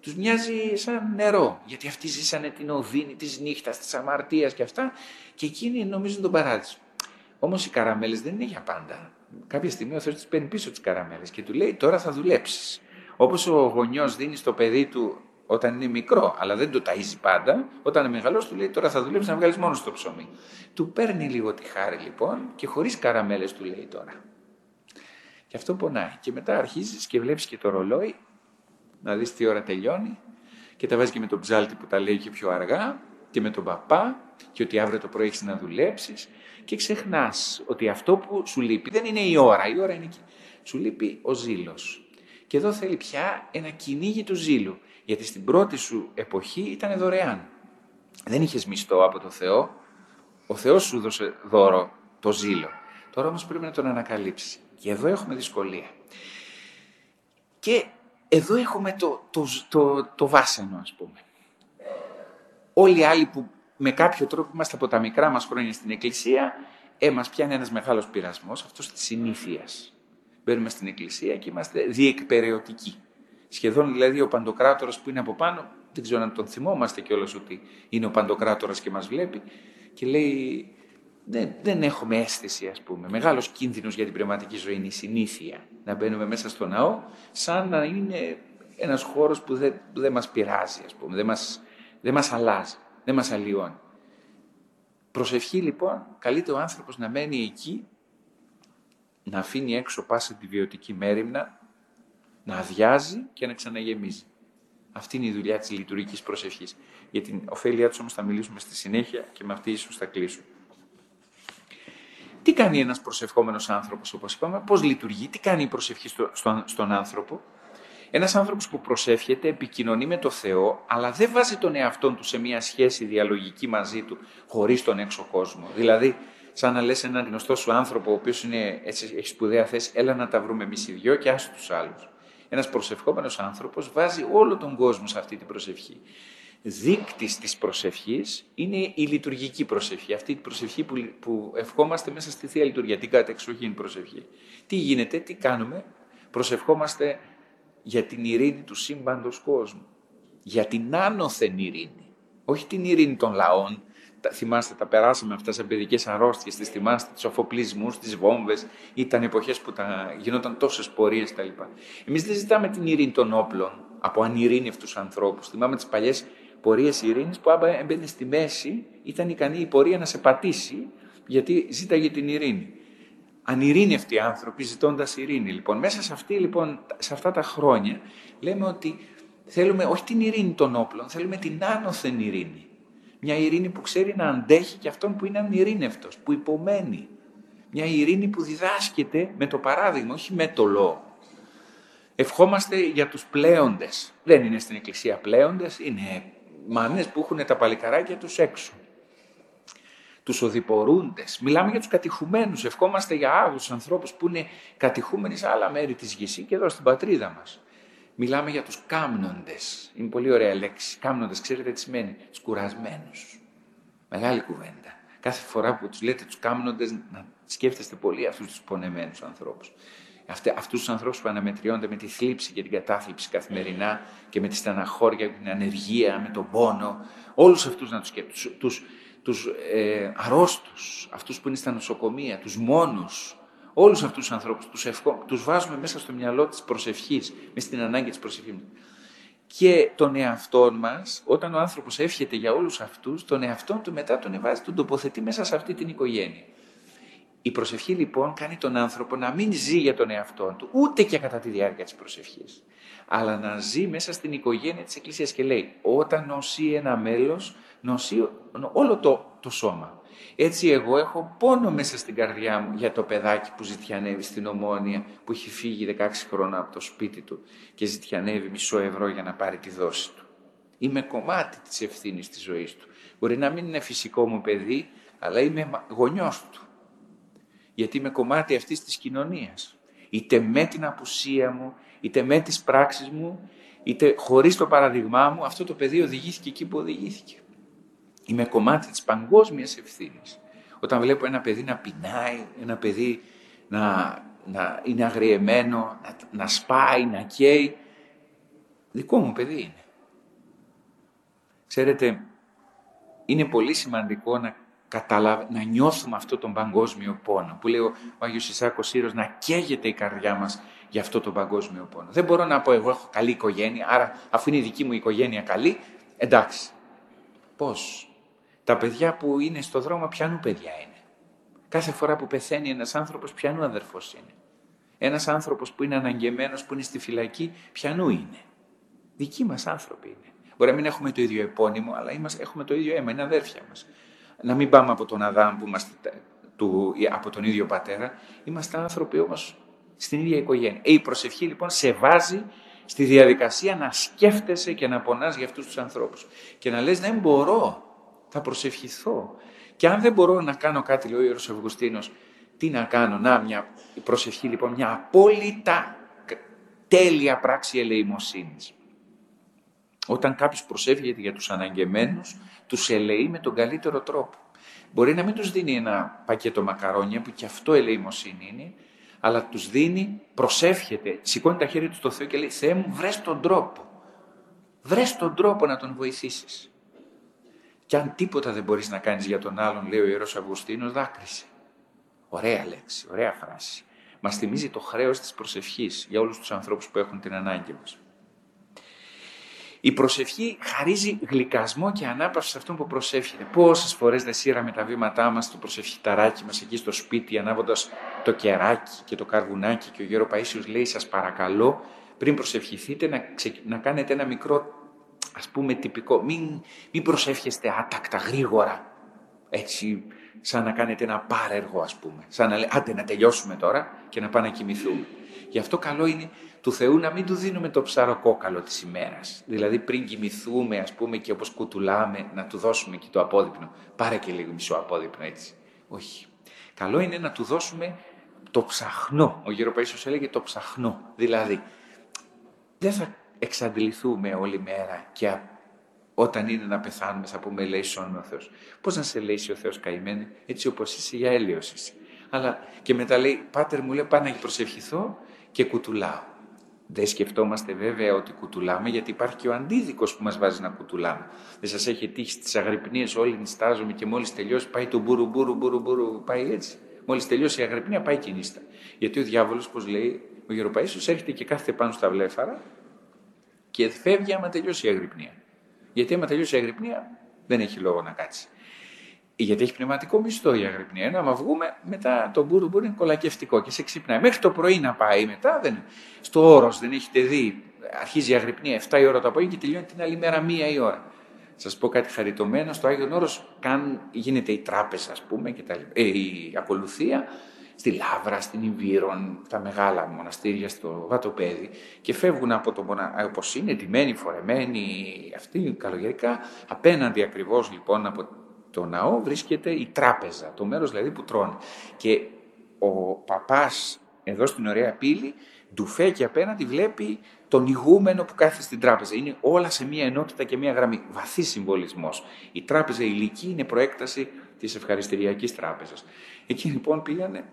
Τους μοιάζει σαν νερό, γιατί αυτοί ζήσανε την οδύνη της νύχτας, της αμαρτίας και αυτά, και εκείνοι νομίζουν τον παράδεισο. Όμως οι καραμέλες δεν είναι για πάντα. Κάποια στιγμή ο Θεός τις παίρνει πίσω τις καραμέλες και του λέει τώρα θα δουλέψεις. Όπως ο γονιός δίνει στο παιδί του όταν είναι μικρό, αλλά δεν το ταΐζει πάντα, όταν είναι μεγαλός του λέει τώρα θα δουλέψεις να βγάλεις μόνο στο ψωμί. Του παίρνει λίγο τη χάρη λοιπόν και χωρίς καραμέλες του λέει τώρα. Και αυτό πονάει. Και μετά αρχίζεις και βλέπεις και το ρολόι, να δεις τι ώρα τελειώνει, και τα βάζει και με τον ψάλτη που τα λέει και πιο αργά, και με τον παπά, και ότι αύριο το πρωί έχεις να δουλέψεις, και ξεχνάς ότι αυτό που σου λείπει δεν είναι η ώρα, η ώρα είναι εκεί. Σου λείπει ο ζήλος. Και εδώ θέλει πια ένα κυνήγι του ζήλου, γιατί στην πρώτη σου εποχή ήταν δωρεάν. Δεν είχες μισθό από το Θεό, ο Θεός σου δώσε δώρο το ζήλο. Τώρα όμως πρέπει να τον ανακαλύψεις. Και εδώ έχουμε δυσκολία. Και εδώ έχουμε το, το, το, το βάσανο, ας πούμε. Όλοι οι άλλοι που με κάποιο τρόπο είμαστε από τα μικρά μας χρόνια στην Εκκλησία, ε, μας πιάνει ένας μεγάλος πειρασμός, αυτός της συνήθειας. Μπαίνουμε στην Εκκλησία και είμαστε διεκπεραιωτικοί. Σχεδόν δηλαδή ο Παντοκράτορας που είναι από πάνω, δεν ξέρω αν τον θυμόμαστε κιόλας ότι είναι ο Παντοκράτορας και μας βλέπει, και λέει δεν, δεν έχουμε αίσθηση, ας πούμε. Μεγάλος κίνδυνος για την πνευματική ζωή είναι η συνήθεια. Να μπαίνουμε μέσα στο ναό σαν να είναι ένας χώρος που δεν, που δεν μας πειράζει, ας πούμε, δεν μας, δεν μας αλλάζει, δεν μας αλλοιώνει. Προσευχή λοιπόν, καλείται ο άνθρωπος να μένει εκεί, να αφήνει έξω πάσα τη βιωτική μέριμνα, να αδειάζει και να ξαναγεμίζει. Αυτή είναι η δουλειά της λειτουργικής προσευχής. Για την ωφέλειά τους όμως θα μιλήσουμε στη συνέχεια και με αυτή ίσως θα κλείσω. Τι κάνει ένας προσευχόμενος άνθρωπος, όπως είπαμε, πώς λειτουργεί, τι κάνει η προσευχή στο, στο, στον άνθρωπο. Ένας άνθρωπος που προσεύχεται επικοινωνεί με το Θεό, αλλά δεν βάζει τον εαυτόν του σε μια σχέση διαλογική μαζί του, χωρίς τον έξω κόσμο. Δηλαδή, σαν να λες έναν γνωστό σου άνθρωπο, ο οποίος είναι, έτσι, έχει σπουδαία θέση, έλα να τα βρούμε εμείς οι δυο και άσου τους άλλους. Ένας προσευχόμενος άνθρωπος βάζει όλο τον κόσμο σε αυτή την προσευχή. Δείκτης της προσευχής είναι η λειτουργική προσευχή. Αυτή η προσευχή που, που ευχόμαστε μέσα στη Θεία Λειτουργία, την κατεξοχήν προσευχή. Τι γίνεται, τι κάνουμε, προσευχόμαστε για την ειρήνη του σύμπαντος κόσμου. Για την άνωθεν ειρήνη. Όχι την ειρήνη των λαών. Τα, θυμάστε, τα περάσαμε αυτά σαν παιδικές αρρώστιες, τις θυμάστε, τους αφοπλισμούς, τις βόμβες, ήταν εποχές που τα, γινόταν τόσες πορείες κτλ. Εμείς δεν ζητάμε την ειρήνη των όπλων από ανειρήνευτους ανθρώπους. Θυμάμαι τις παλιές πορείες ειρήνης που άμα έμπαινε στη μέση ήταν ικανή η πορεία να σε πατήσει, γιατί ζήταγε την ειρήνη. Ανειρήνευτοι άνθρωποι ζητώντας ειρήνη. Λοιπόν, μέσα σε, αυτή, λοιπόν, σε αυτά τα χρόνια λέμε ότι θέλουμε όχι την ειρήνη των όπλων, θέλουμε την άνωθεν ειρήνη. Μια ειρήνη που ξέρει να αντέχει και αυτόν που είναι ανειρήνευτος, που υπομένει. Μια ειρήνη που διδάσκεται με το παράδειγμα, όχι με το λόγο. Ευχόμαστε για τους πλέοντες. Δεν είναι στην Εκκλησία πλέοντες, είναι μάνες που έχουν τα παλικαράκια τους έξω. Τους οδηπορούντες. Μιλάμε για τους κατηχουμένους. Ευχόμαστε για άγους ανθρώπους που είναι κατηχούμενοι σε άλλα μέρη της γης και εδώ στην πατρίδα μας. Μιλάμε για τους κάμνοντες. Είναι πολύ ωραία λέξη. Κάμνοντες, ξέρετε τι σημαίνει. Τους κουρασμένους. Μεγάλη κουβέντα. Κάθε φορά που τους λέτε τους κάμνοντες, να σκέφτεστε πολύ αυτούς τους πονεμένους ανθρώπους. Αυτούς τους ανθρώπους που αναμετριώνται με τη θλίψη και την κατάθλιψη καθημερινά και με τη στεναχώρια, την ανεργία, με τον πόνο. Όλους αυτούς να τους σκέφτεστε. Τους, τους ε, αρρώστους, αυτούς που είναι στα νοσοκομεία, τους μόνους. Όλους αυτούς τους ανθρώπους τους, ευχό, τους βάζουμε μέσα στο μυαλό της προσευχής, μέσα στην ανάγκη της προσευχής. Και τον εαυτόν μας, όταν ο άνθρωπος εύχεται για όλους αυτούς, τον εαυτόν του μετά τον βάζει, τον τοποθετεί μέσα σε αυτή την οικογένεια. Η προσευχή λοιπόν κάνει τον άνθρωπο να μην ζει για τον εαυτόν του, ούτε και κατά τη διάρκεια της προσευχής, αλλά να ζει μέσα στην οικογένεια της Εκκλησίας και λέει, όταν νοσεί ένα μέλος, νοσεί όλο το, το σώμα. Έτσι εγώ έχω πόνο μέσα στην καρδιά μου για το παιδάκι που ζητιανεύει στην Ομόνια, που έχει φύγει δεκαέξι χρόνια από το σπίτι του και ζητιανεύει μισό ευρώ για να πάρει τη δόση του. Είμαι κομμάτι της ευθύνης της ζωής του. Μπορεί να μην είναι φυσικό μου παιδί, αλλά είμαι γονιός του. Γιατί είμαι κομμάτι αυτής της κοινωνίας. Είτε με την απουσία μου, είτε με τις πράξεις μου, είτε χωρίς το παραδειγμά μου, αυτό το παιδί οδηγήθηκε εκεί που οδηγήθηκε. Είμαι κομμάτι της παγκόσμιας ευθύνης. Όταν βλέπω ένα παιδί να πεινάει, ένα παιδί να, να είναι αγριεμένο, να, να σπάει, να καίει, δικό μου παιδί είναι. Ξέρετε, είναι πολύ σημαντικό να, καταλαβα... να νιώθουμε αυτό τον παγκόσμιο πόνο. Που λέει ο Άγιος Ισάκος Σύρος, να καίγεται η καρδιά μας για αυτό τον παγκόσμιο πόνο. Δεν μπορώ να πω εγώ έχω καλή οικογένεια, άρα αφού είναι η δική μου οικογένεια καλή, εντάξει. Πώς? Τα παιδιά που είναι στο δρόμο ποιανού παιδιά είναι? Κάθε φορά που πεθαίνει ένας άνθρωπος ποιανού αδερφός είναι? Ένας άνθρωπος που είναι αναγκεμένος, που είναι στη φυλακή, ποιανού είναι? Δικοί μας άνθρωποι είναι. Μπορεί να μην έχουμε το ίδιο επώνυμο, αλλά είμαστε, έχουμε το ίδιο αίμα, είναι αδέρφια μας. Να μην πάμε από τον Αδάμ που είμαστε του, από τον ίδιο πατέρα. Είμαστε άνθρωποι όμως στην ίδια οικογένεια. Ε, η προσευχή λοιπόν σε βάζει στη διαδικασία να σκέφτεσαι και να πονάς για αυτούς τους ανθρώπους. Και να λες δεν μπορώ, θα προσευχηθώ. Και αν δεν μπορώ να κάνω κάτι, λέει ο Ιερός Αυγουστίνος, τι να κάνω? Να, μια η προσευχή λοιπόν, μια απόλυτα τέλεια πράξη ελεημοσύνης. Όταν κάποιος προσεύχεται για τους αναγκεμένους, τους ελεεί με τον καλύτερο τρόπο. Μπορεί να μην τους δίνει ένα πακέτο μακαρόνια, που και αυτό ελεημοσύνη είναι, αλλά τους δίνει, προσεύχεται, σηκώνει τα χέρια του στο Θεό και λέει «Θεέ μου, βρες τον τρόπο. Βρες τον τρόπο να τον βοηθήσεις». Και αν τίποτα δεν μπορείς να κάνεις για τον άλλον, λέει ο Ιερός Αυγουστίνος, δάκρυσε. Ωραία λέξη, ωραία φράση. Μας θυμίζει το χρέος της προσευχής για όλους τους ανθρώπους που έχουν την ανάγκη μας. Η προσευχή χαρίζει γλυκασμό και ανάπαυση σε αυτόν που προσεύχεται. Πόσες φορές δεν σύραμε τα βήματά μας στο προσευχηταράκι μας εκεί στο σπίτι, ανάβοντας το κεράκι και το καρβουνάκι, και ο Γέρο Παΐσιος λέει σας παρακαλώ πριν προσευχηθείτε να, ξε... να κάνετε ένα μικρό, ας πούμε τυπικό, μην, μην προσεύχεστε άτακτα γρήγορα, έτσι σαν να κάνετε ένα πάρεργο ας πούμε, σαν να λέτε άντε να τελειώσουμε τώρα και να πάμε να κοιμηθούμε. Γι' αυτό καλό είναι του Θεού να μην του δίνουμε το ψαροκόκαλο της ημέρας. Δηλαδή πριν κοιμηθούμε ας πούμε και όπως κουτουλάμε να του δώσουμε και το απόδειπνο. Πάρε και λίγο μισό απόδειπνο έτσι. Όχι. Καλό είναι να του δώσουμε το ψαχνό. Ο Γέρο Παΐσιος έλεγε το ψαχνό. Δηλαδή δεν θα εξαντληθούμε όλη μέρα και όταν είναι να πεθάνουμε θα πούμε ελέησον ο Θεός. Πώς να σε ελέησει ο Θεός καημένε? Έτσι όπως είσαι για έλεος είσαι. Αλλά και μετά λέει πάτερ μου λέει πάω να προσευχηθώ και κουτουλάω. Δεν σκεφτόμαστε βέβαια ότι κουτουλάμε, γιατί υπάρχει και ο αντίδικος που μας βάζει να κουτουλάμε. Δεν σας έχει τύχει στις αγρυπνίες όλοι νηστάζουμε και μόλις τελειώσει πάει το μπουρου μπουρου μπουρου μπουρου, πάει έτσι. Μόλις τελειώσει η αγρυπνία πάει και νύστα. Γιατί ο διάβολος, πώς λέει ο Γέρο Παΐσιος, έρχεται και κάθεται πάνω στα βλέφαρα και φεύγει άμα τελειώσει η αγρυπνία. Γιατί άμα τελειώσει η αγρυπνία δεν έχει λόγο να κάτσει. Γιατί έχει πνευματικό μισθό η αγρυπνία. Ενώ άμα βγούμε, μετά το μπουρου μπουρου είναι κολακευτικό και σε ξυπνάει. Μέχρι το πρωί να πάει μετά. Δεν... Στο Όρος δεν έχετε δει. Αρχίζει η αγρυπνία εφτά η ώρα το απόγευμα και τελειώνει την άλλη μέρα μία η ώρα. Σας πω κάτι χαριτωμένο. Στο Άγιον Όρος καν... γίνεται η τράπεζα, ας πούμε, και τα... ε, η ακολουθία στη Λαύρα, στην Ιβύρον, τα μεγάλα μοναστήρια στο Βατοπέδι και φεύγουν από το μοναστήρι, όπως είναι, ντυμένοι, φορεμένοι, αυτοί καλογερικά. Απέναντι ακριβώς λοιπόν από το ναό βρίσκεται η τράπεζα, το μέρος δηλαδή που τρώνε. Και ο παπάς εδώ στην ωραία πύλη, ντουφέ και απέναντι βλέπει τον ηγούμενο που κάθεται στην τράπεζα. Είναι όλα σε μία ενότητα και μία γραμμή. Βαθύ συμβολισμός. Η τράπεζα η ηλική είναι προέκταση της ευχαριστηριακής τράπεζας. Εκεί λοιπόν πήγανε,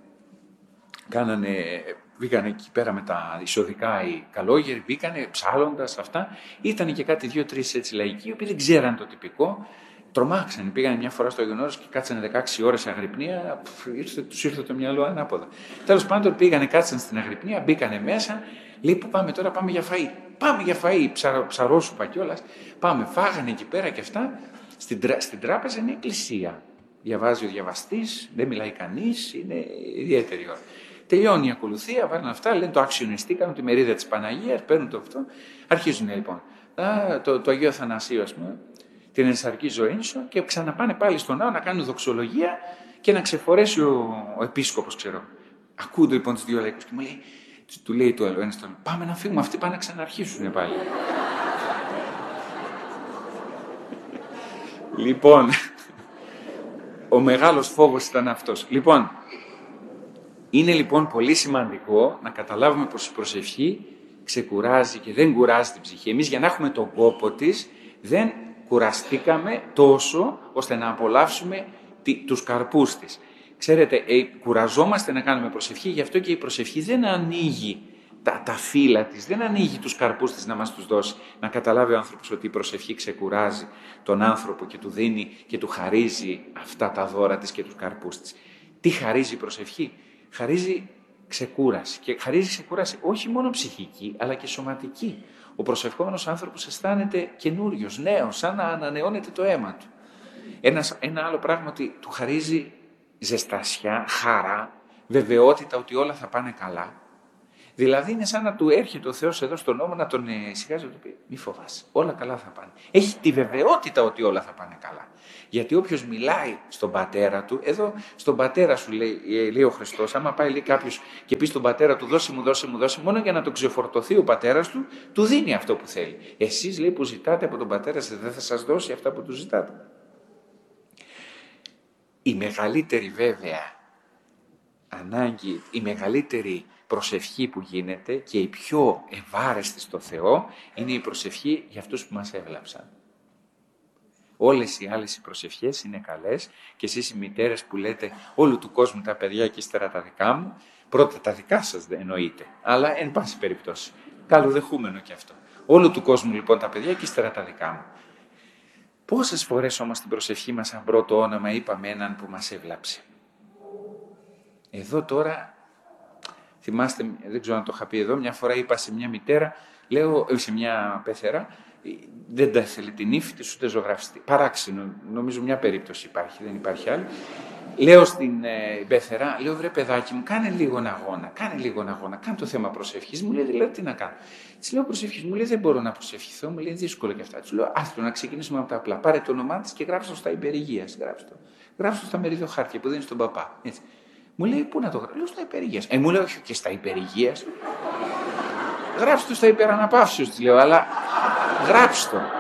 κάνανε, βγήκανε εκεί πέρα με τα εισοδικά οι καλόγεροι, μπήκανε ψάλλοντας αυτά. Ήταν και κάτι δύο-τρεις έτσι λαϊκοί, οι οποίοι δεν ξέραν το τυπικό. Τρομάξανε, πήγανε μια φορά στο Άγιον Όρος και κάτσανε δεκαέξι ώρες αγρυπνία, τους ήρθε το μυαλό ανάποδα. Τέλος πάντων πήγανε, κάτσανε στην αγρυπνία, μπήκανε μέσα, λέει που πάμε τώρα, πάμε για φαΐ. Πάμε για φαΐ, ψαρο, ψαρόσουπα κιόλας. Πάμε, φάγανε εκεί πέρα και αυτά. Στην, στην τράπεζα είναι εκκλησία. Διαβάζει ο διαβαστής, δεν μιλάει κανείς, είναι ιδιαίτερη ώρα. Τελειώνει η ακολουθία, βάλουν αυτά, λένε το άξιονιστή, κάνουν τη μερίδα της Παναγίας, παίρνουν το αυτό. Αρχίζουν λοιπόν. Α, το, το Αγίο Αθανασίου, ας πούμε, την ενσαρκή ζωή σου και ξαναπάνε πάλι στον ναό να κάνουν δοξολογία και να ξεφορέσει ο, ο επίσκοπος, ξέρω. Ακούνε λοιπόν τους δύο λαϊκούς και μου λέει, του λέει το άλλο, ένας τον, πάμε να φύγουμε, αυτοί πάνε να ξαναρχίσουν πάλι. Λοιπόν, ο μεγάλος φόβος ήταν αυτός. Λοιπόν, είναι λοιπόν πολύ σημαντικό να καταλάβουμε πως η προσευχή ξεκουράζει και δεν κουράζει την ψυχή. Εμείς για να έχουμε τον κόπο της δεν κουραστήκαμε τόσο ώστε να απολαύσουμε τους καρπούς της. Ξέρετε, ε, κουραζόμαστε να κάνουμε προσευχή, γι' αυτό και η προσευχή δεν ανοίγει τα, τα φύλλα της, δεν ανοίγει τους καρπούς της να μας τους δώσει. Να καταλάβει ο άνθρωπος ότι η προσευχή ξεκουράζει τον άνθρωπο και του δίνει και του χαρίζει αυτά τα δώρα της και τους καρπούς της. Τι χαρίζει η προσευχή? Χαρίζει ξεκούραση. Και χαρίζει ξεκούραση όχι μόνο ψυχική, αλλά και σωματική. Ο προσευχόμενος άνθρωπος αισθάνεται καινούριος, νέος, σαν να ανανεώνεται το αίμα του. Ένα, ένα άλλο πράγμα ότι του χαρίζει ζεστασιά, χαρά, βεβαιότητα ότι όλα θα πάνε καλά. Δηλαδή είναι σαν να του έρχεται ο Θεός εδώ στον νόμο να τον ησυχάζει, να του πει μη φοβάσαι, όλα καλά θα πάνε. Έχει τη βεβαιότητα ότι όλα θα πάνε καλά. Γιατί όποιος μιλάει στον πατέρα του, εδώ στον πατέρα σου λέει, λέει ο Χριστός, άμα πάει λέει κάποιος και πει στον πατέρα του δώσε μου, δώσε μου, δώσε μου, μόνο για να τον ξεφορτωθεί ο πατέρας του, του δίνει αυτό που θέλει. Εσείς λέει που ζητάτε από τον πατέρα σας, δεν θα σας δώσει αυτά που του ζητάτε. Η μεγαλύτερη βέβαια ανάγκη, η μεγαλύτερη προσευχή που γίνεται και η πιο ευάρεστη στο Θεό είναι η προσευχή για αυτούς που μας έβλαψαν. Όλες οι άλλες οι προσευχές είναι καλές και εσείς οι μητέρες που λέτε όλου του κόσμου τα παιδιά και ύστερα τα δικά μου, πρώτα τα δικά σας δεν εννοείται, αλλά εν πάση περιπτώσει, καλοδεχούμενο και αυτό. Όλου του κόσμου λοιπόν τα παιδιά και ύστερα τα δικά μου. Πόσες φορές όμως την προσευχή μας σαν πρώτο όνομα είπαμε έναν που μας έβλαψε? Εδώ τώρα, θυμάστε, δεν ξέρω αν το είχα πει εδώ, μια φορά είπα σε μια μητέρα, λέω, σε μια πεθερά, δεν τα ήθελε την ύφη της ούτε ζωγραφιστή. Παράξενο, νομίζω μια περίπτωση υπάρχει, δεν υπάρχει άλλη. Λέω στην ε, πεθερά, λέω βρε παιδάκι μου, κάνε λίγο αγώνα, κάνε λίγο αγώνα, κάνε το θέμα προσευχής. Μου λέει δηλαδή τι να κάνω. Της λέω προσευχής, μου λέει δεν μπορώ να προσευχηθώ, μου λέει δύσκολο και αυτά. Της λέω άστο να ξεκινήσουμε από τα απλά. Πάρε το όνομά της και γράψτε το στα υπερηγείας. Γράψτε το. Γράψτε το στα μεριδοχάρτια που δίνει στον παπά. Έτσι. Μου λέει πού να το γράψω, λέω στα υπερηγείας. Ε, μου λέει όχι και στα υπερηγείας. Γράψτε το στα υπεραναπαύσεως, της λέω, αλλά γράψτε το.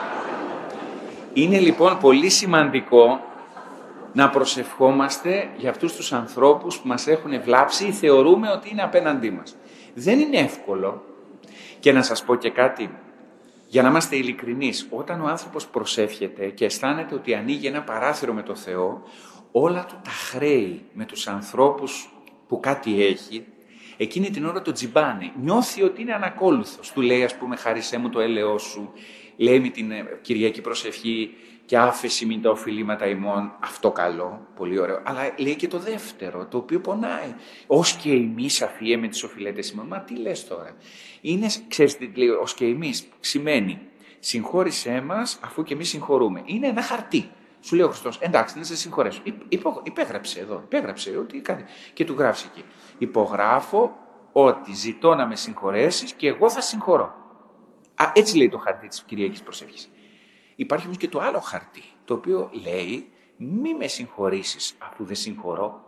Είναι λοιπόν πολύ σημαντικό να προσευχόμαστε για αυτούς τους ανθρώπους που μας έχουν βλάψει ή θεωρούμε ότι είναι απέναντί μας. Δεν είναι εύκολο. Και να σας πω και κάτι, για να είμαστε ειλικρινείς, όταν ο άνθρωπος προσεύχεται και αισθάνεται ότι ανοίγει ένα παράθυρο με το Θεό, όλα του τα χρέη με τους ανθρώπους που κάτι έχει, εκείνη την ώρα το τζιμπάνε. Νιώθει ότι είναι ανακόλουθος. Του λέει, ας πούμε, χάρισέ μου το έλεος σου, λέει με την Κυριακή προσευχή και άφεση μην τα οφειλήματα ημών. Αυτό καλό, πολύ ωραίο. Αλλά λέει και το δεύτερο, το οποίο πονάει. Ως και εμείς αφιέ με τις οφειλέτες ημών. Μα τι λες τώρα. Είναι, ξέρεις τι λέει, ως και εμείς σημαίνει συγχώρησέ μας αφού και εμείς συγχωρούμε. Είναι ένα χαρτί. Σου λέει ο Χριστός, εντάξει, να σε συγχωρέσω. Υπο, υπέγραψε εδώ, υπέγραψε ότι κάτι. Και του γράφει εκεί. Υπογράφω ότι ζητώ να με συγχωρέσεις και εγώ θα συγχωρώ. Α, έτσι λέει το χαρτί της Κυριακής προσευχής. Υπάρχει όμως και το άλλο χαρτί, το οποίο λέει μη με συγχωρήσεις αφού δεν συγχωρώ.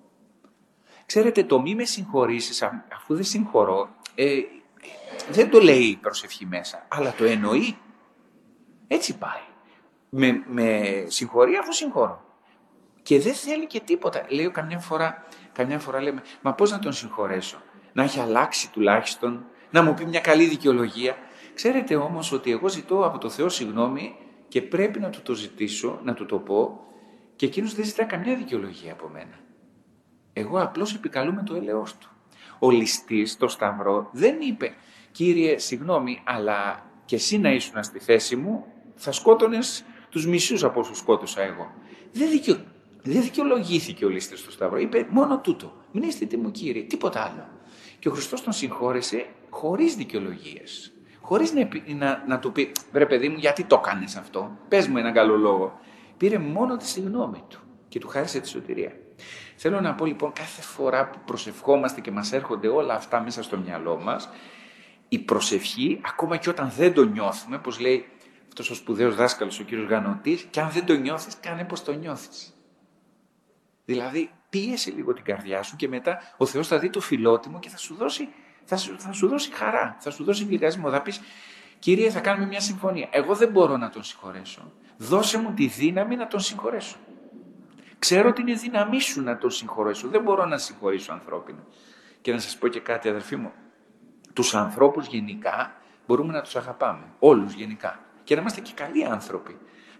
Ξέρετε, το μη με συγχωρήσεις αφού δεν συγχωρώ, ε, δεν το λέει η προσευχή μέσα, αλλά το εννοεί. Έτσι πάει. Με, με συγχωρεί αφού συγχωρώ. Και δεν θέλει και τίποτα. Λέω καμιά φορά, καμιά φορά λέμε, μα πώς να τον συγχωρέσω. Να έχει αλλάξει τουλάχιστον, να μου πει μια καλή δικαιολογία. Ξέρετε όμως ότι εγώ ζητώ από το Θεό συγγνώμη και πρέπει να του το ζητήσω, να του το πω και εκείνος δεν ζητά καμιά δικαιολογία από μένα. Εγώ απλώς επικαλούμε το έλεος του. Ο ληστής, το Σταυρό, δεν είπε «Κύριε, συγγνώμη, αλλά και εσύ να ήσουν στη θέση μου, θα σκότωνες τους μισούς από όσους σκότωσα εγώ». Δεν, δικαιο... δεν δικαιολογήθηκε ο ληστής στο Σταυρό. Είπε μόνο τούτο. Μνήστητε μου, Κύριε, τίποτα άλλο. Και ο Χριστός τον συγχώρεσε χωρίς δικαιολογίες. Χωρίς να, να, να του πει, βρε παιδί μου, γιατί το κάνεις αυτό, πες μου έναν καλό λόγο. Πήρε μόνο τη συγγνώμη του και του χάρισε τη σωτηρία. Θέλω να πω λοιπόν, κάθε φορά που προσευχόμαστε και μας έρχονται όλα αυτά μέσα στο μυαλό μας, η προσευχή, ακόμα και όταν δεν το νιώθουμε, όπως λέει αυτός ο σπουδαίος δάσκαλος, ο κύριος Γανωτής, και αν δεν το νιώθεις, κάνε πως το νιώθεις. Δηλαδή, πίεσε λίγο την καρδιά σου και μετά ο Θεός θα δει το φιλότιμο και θα σου δώσει, θα σου, θα σου δώσει χαρά, θα σου δώσει γλυκασμό. Θα πεις, Κύριε, θα κάνουμε μια συμφωνία. Εγώ δεν μπορώ να τον συγχωρέσω. Δώσε μου τη δύναμη να τον συγχωρέσω. Ξέρω ότι είναι δύναμή σου να τον συγχωρέσω. Δεν μπορώ να συγχωρήσω ανθρώπινα. Και να σας πω και κάτι, αδερφοί μου. Τους ανθρώπους γενικά μπορούμε να τους αγαπάμε. Όλους γενικά. Και να είμαστε και καλοί άνθρωποι.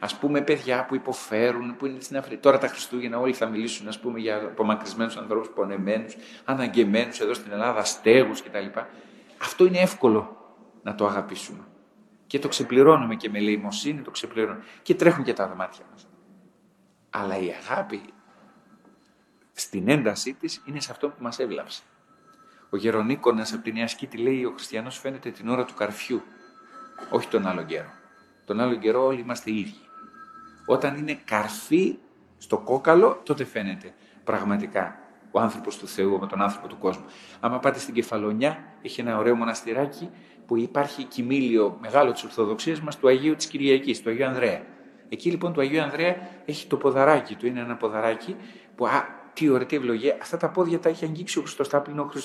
Ας πούμε, παιδιά που υποφέρουν, που είναι στην Αφρική. Τώρα τα Χριστούγεννα όλοι θα μιλήσουν, ας πούμε, για απομακρυσμένους ανθρώπους, πονεμένους, αναγκεμένους εδώ στην Ελλάδα, στέγους κτλ. Αυτό είναι εύκολο να το αγαπήσουμε. Και το ξεπληρώνουμε και με ελεημοσύνη, το ξεπληρώνουμε. Και τρέχουν και τα δωμάτια μας. Αλλά η αγάπη, στην έντασή της, είναι σε αυτό που μας έβλαψε. Ο Γερονίκονας από τη Νέα Σκήτη λέει: ο χριστιανός φαίνεται την ώρα του καρφιού, όχι τον άλλο καιρό. Τον άλλο καιρό όλοι είμαστε ίδιοι. Όταν είναι καρφί στο κόκαλο, τότε φαίνεται πραγματικά ο άνθρωπος του Θεού με τον άνθρωπο του κόσμου. Άμα πάτε στην Κεφαλονιά, έχει ένα ωραίο μοναστηράκι που υπάρχει κοιμήλιο μεγάλο της Ορθοδοξίας μας του Αγίου της Κυριακής, του Αγίου Ανδρέα. Εκεί λοιπόν του Αγίου Ανδρέα έχει το ποδαράκι του, είναι ένα ποδαράκι που, α, τι ωραία, τι ευλογία, αυτά τα πόδια τα έχει αγγίξει ο Χριστός, τα πλύνει ο Χριστός.